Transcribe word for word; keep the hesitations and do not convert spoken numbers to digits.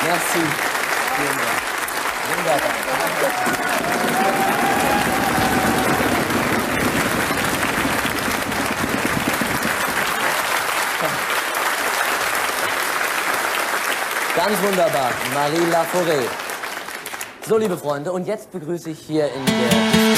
Merci. Vielen Dank. Wunderbar. Ganz wunderbar, Marie Laforêt. So, liebe Freunde, und jetzt begrüße ich hier in der